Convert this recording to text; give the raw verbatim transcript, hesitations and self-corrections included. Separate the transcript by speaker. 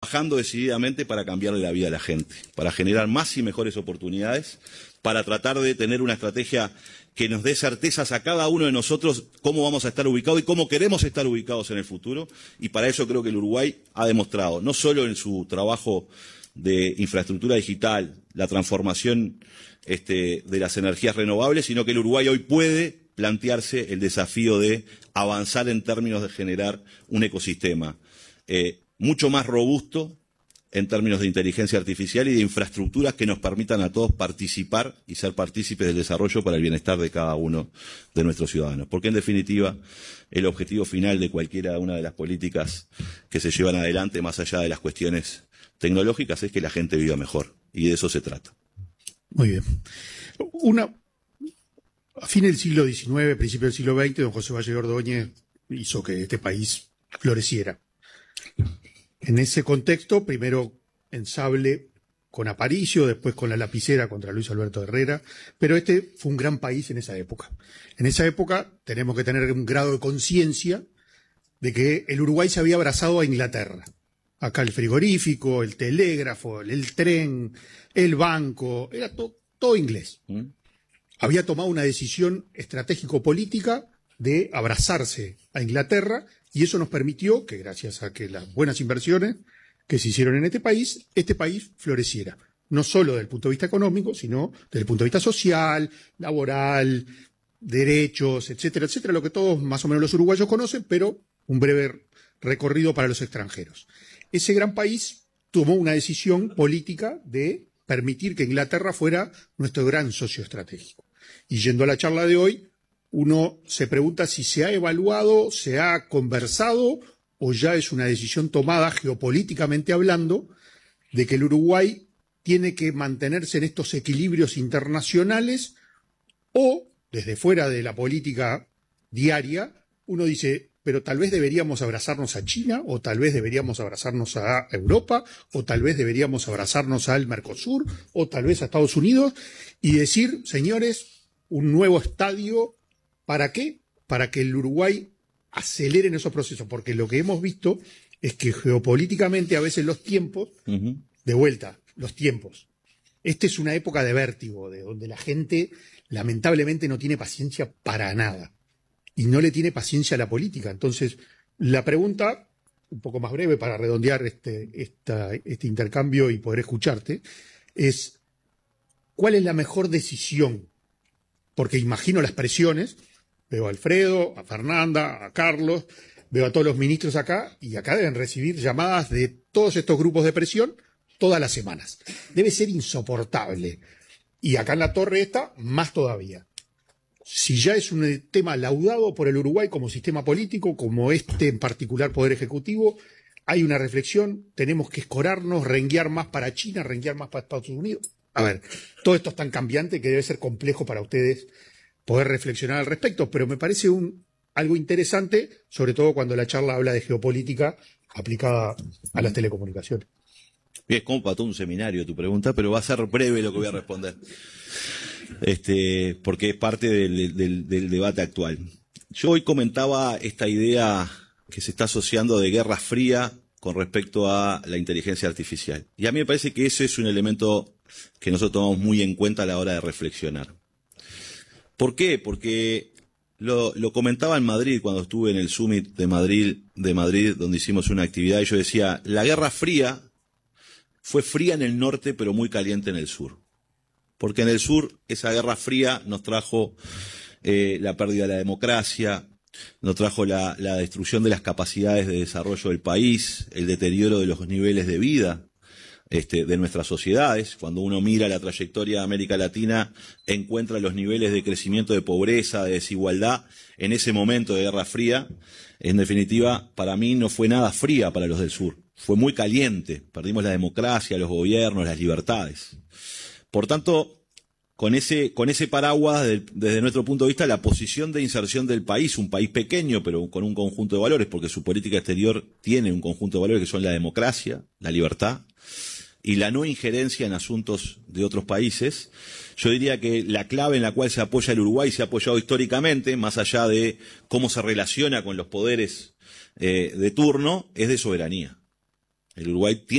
Speaker 1: trabajando decididamente para cambiarle la vida a la gente, para generar más y mejores oportunidades, para tratar de tener una estrategia que nos dé certezas a cada uno de nosotros cómo vamos a estar ubicados y cómo queremos estar ubicados en el futuro. Y para eso creo que el Uruguay ha demostrado, no solo en su trabajo de infraestructura digital, la transformación este, de las energías renovables, sino que el Uruguay hoy puede plantearse el desafío de avanzar en términos de generar un ecosistema eh, mucho más robusto en términos de inteligencia artificial y de infraestructuras que nos permitan a todos participar y ser partícipes del desarrollo para el bienestar de cada uno de nuestros ciudadanos. Porque, en definitiva, el objetivo final de cualquiera una de las políticas que se llevan adelante, más allá de las cuestiones tecnológicas, es que la gente viva mejor. Y de eso se trata.
Speaker 2: Muy bien. Una, a fines del siglo diecinueve, principios del siglo veinte, don José Valle Ordóñez hizo que este país floreciera. En ese contexto, primero en sable con Aparicio, después con la lapicera contra Luis Alberto Herrera, pero este fue un gran país en esa época. En esa época tenemos que tener un grado de conciencia de que el Uruguay se había abrazado a Inglaterra. Acá el frigorífico, el telégrafo, el tren, el banco, era to, todo inglés. ¿Mm? Había tomado una decisión estratégico-política de abrazarse a Inglaterra, y eso nos permitió que, gracias a que las buenas inversiones que se hicieron en este país, este país floreciera. No solo desde el punto de vista económico, sino desde el punto de vista social, laboral, derechos, etcétera, etcétera, lo que todos más o menos los uruguayos conocen, pero un breve recorrido para los extranjeros. Ese gran país tomó una decisión política de permitir que Inglaterra fuera nuestro gran socio estratégico. Y yendo a la charla de hoy, uno se pregunta si se ha evaluado, se ha conversado o ya es una decisión tomada geopolíticamente hablando de que el Uruguay tiene que mantenerse en estos equilibrios internacionales o, desde fuera de la política diaria, uno dice, pero tal vez deberíamos abrazarnos a China o tal vez deberíamos abrazarnos a Europa o tal vez deberíamos abrazarnos al Mercosur o tal vez a Estados Unidos y decir, señores, un nuevo estadio. ¿Para qué? Para que el Uruguay acelere en esos procesos, porque lo que hemos visto es que geopolíticamente a veces los tiempos, uh-huh. de vuelta, los tiempos. Esta es una época de vértigo, de donde la gente lamentablemente no tiene paciencia para nada y no le tiene paciencia a la política. Entonces, la pregunta, un poco más breve para redondear este, esta, este intercambio y poder escucharte, es ¿cuál es la mejor decisión? Porque imagino las presiones. Veo a Alfredo, a Fernanda, a Carlos, veo a todos los ministros acá, y acá deben recibir llamadas de todos estos grupos de presión todas las semanas. Debe ser insoportable. Y acá en la torre esta, más todavía. Si ya es un tema laudado por el Uruguay como sistema político, como este en particular Poder Ejecutivo, hay una reflexión, tenemos que escorarnos, renguear más para China, renguear más para Estados Unidos. A ver, todo esto es tan cambiante que debe ser complejo para ustedes poder reflexionar al respecto, pero me parece un, algo interesante, sobre todo cuando la charla habla de geopolítica aplicada a las telecomunicaciones.
Speaker 1: Es como para todo un seminario tu pregunta, pero va a ser breve lo que voy a responder, este, porque es parte del, del, del debate actual. Yo hoy comentaba esta idea que se está asociando de guerra fría con respecto a la inteligencia artificial. Y a mí me parece que ese es un elemento que nosotros tomamos muy en cuenta a la hora de reflexionar. ¿Por qué? Porque lo, lo comentaba en Madrid cuando estuve en el Summit de Madrid, de Madrid, donde hicimos una actividad, y yo decía, la Guerra Fría fue fría en el norte, pero muy caliente en el sur. Porque en el sur, esa Guerra Fría nos trajo eh, la pérdida de la democracia, nos trajo la, la destrucción de las capacidades de desarrollo del país, el deterioro de los niveles de vida Este, de nuestras sociedades. Cuando uno mira la trayectoria de América Latina, encuentra los niveles de crecimiento de pobreza, de desigualdad, en ese momento de Guerra Fría. En definitiva, para mí no fue nada fría para los del sur. Fue muy caliente. Perdimos la democracia, los gobiernos, las libertades. Por tanto, con ese, con ese paraguas, de, desde nuestro punto de vista, la posición de inserción del país, un país pequeño, pero con un conjunto de valores, porque su política exterior tiene un conjunto de valores que son la democracia, la libertad, y la no injerencia en asuntos de otros países. Yo diría que la clave en la cual se apoya el Uruguay, se ha apoyado históricamente, más allá de cómo se relaciona con los poderes eh, de turno, es de soberanía. El Uruguay tiene